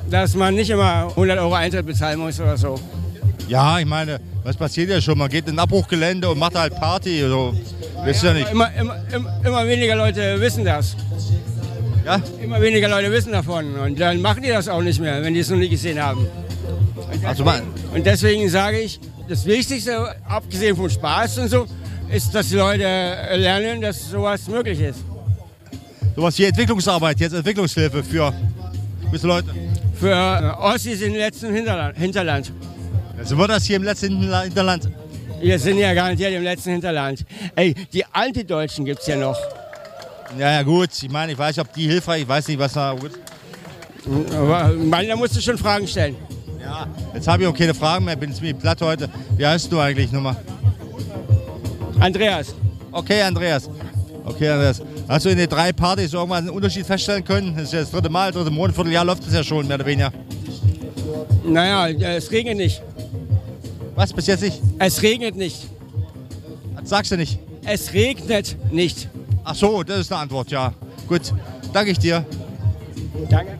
dass man nicht immer 100 € Eintritt bezahlen muss oder so. Ja, ich meine, was passiert ja schon? Man geht in ein Abbruchgelände und macht halt Party. So. Wisst ihr nicht? Immer weniger Leute wissen das. Ja? Immer weniger Leute wissen davon. Und dann machen die das auch nicht mehr, wenn die es noch nie gesehen haben. Und deswegen sage ich, das Wichtigste, abgesehen vom Spaß und so, ist, dass die Leute lernen, dass sowas möglich ist. Sowas wie Entwicklungsarbeit, jetzt Entwicklungshilfe für gewisse Leute. Für Ossis im letzten Hinterland. Also wird das hier im letzten Hinterland? Wir sind ja garantiert im letzten Hinterland. Ey, die Antideutschen gibt's ja noch. Ja, gut. Ich meine, ich weiß nicht, ob die hilfreich, ich weiß nicht, was da gut. Aber da musst du schon Fragen stellen. Ja, jetzt habe ich auch keine Fragen mehr, bin ziemlich platt heute. Wie heißt du eigentlich nochmal? Andreas. Okay, Andreas. Hast du in den 3 Partys irgendwann einen Unterschied feststellen können? Das ist ja das 3. Mal, 3. Monat, Vierteljahr läuft das ja schon, mehr oder weniger. Naja, es regnet nicht. Was, bis jetzt nicht? Es regnet nicht. Das sagst du nicht? Es regnet nicht. Ach so, das ist eine Antwort, ja. Gut, danke ich dir. Danke.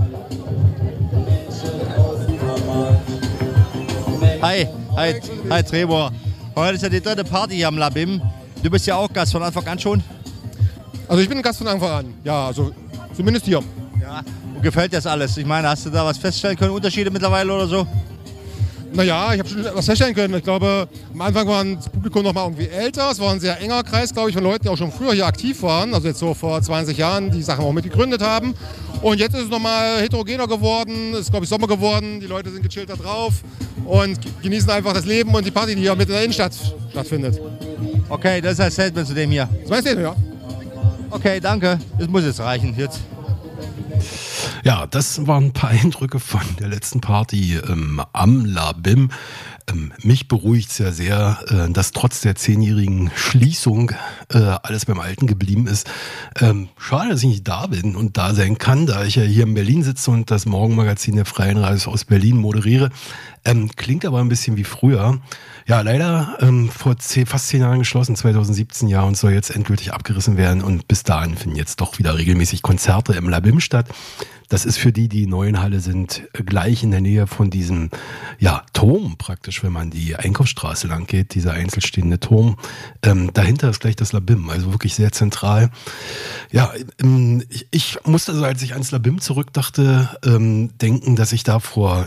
Hi Trebor. Heute ist ja die 3. Party hier am Labim. Du bist ja auch Gast von Anfang an schon? Also ich bin Gast von Anfang an, ja, also zumindest hier. Ja, und gefällt dir das alles? Ich meine, hast du da was feststellen können, Unterschiede mittlerweile oder so? Naja, ich habe schon was feststellen können. Ich glaube, am Anfang war das Publikum noch mal irgendwie älter. Es war ein sehr enger Kreis, glaube ich, von Leuten, die auch schon früher hier aktiv waren. Also jetzt so vor 20 Jahren, die Sachen auch mitgegründet haben. Und jetzt ist es nochmal heterogener geworden. Es ist, glaube ich, Sommer geworden. Die Leute sind gechillter drauf und genießen einfach das Leben und die Party, die hier mit in der Innenstadt stattfindet. Okay, das ist ein Statement zu dem hier. Das ist mein Statement, ja. Okay, danke. Das muss jetzt reichen jetzt. Ja, das waren ein paar Eindrücke von der letzten Party am Labim. Mich beruhigt es ja sehr, dass trotz der 10-jährigen Schließung alles beim Alten geblieben ist. Schade, dass ich nicht da bin und da sein kann, da ich ja hier in Berlin sitze und das Morgenmagazin der Freien Radios aus Berlin moderiere. Klingt aber ein bisschen wie früher. Ja, leider vor fast 10 Jahren geschlossen, 2017 ja, und soll jetzt endgültig abgerissen werden. Und bis dahin finden jetzt doch wieder regelmäßig Konzerte im Labim statt. Das ist für die in neuen Halle sind, gleich in der Nähe von diesem Turm praktisch, wenn man die Einkaufsstraße lang geht, dieser einzelstehende Turm. Dahinter ist gleich das Labim, also wirklich sehr zentral. Ja, ich musste also, als ich ans Labim zurückdachte, denken, dass ich da vor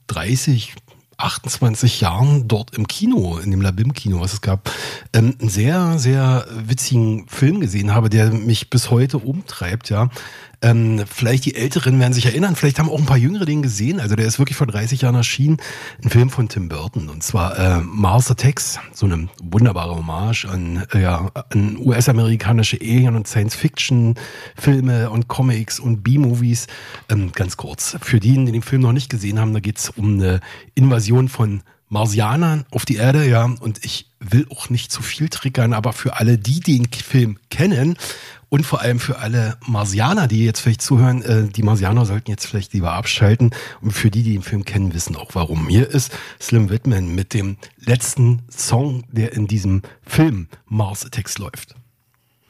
28 Jahren dort im Kino, in dem Labim-Kino, was es gab, einen sehr, sehr witzigen Film gesehen habe, der mich bis heute umtreibt, ja. Vielleicht die Älteren werden sich erinnern, vielleicht haben auch ein paar Jüngere den gesehen, also der ist wirklich vor 30 Jahren erschienen, ein Film von Tim Burton, und zwar Mars Attacks, so eine wunderbare Hommage an US-amerikanische Alien- und Science-Fiction-Filme und Comics und B-Movies. Ganz kurz, für diejenigen, die den Film noch nicht gesehen haben, da geht es um eine Invasion von Marsianern auf die Erde, ja, und ich will auch nicht zu viel triggern, aber für alle, die den Film kennen und vor allem für alle Marsianer, die jetzt vielleicht zuhören, die Marsianer sollten jetzt vielleicht lieber abschalten, und für die den Film kennen, wissen auch warum. Hier ist Slim Whitman mit dem letzten Song, der in diesem Film Mars Attacks läuft.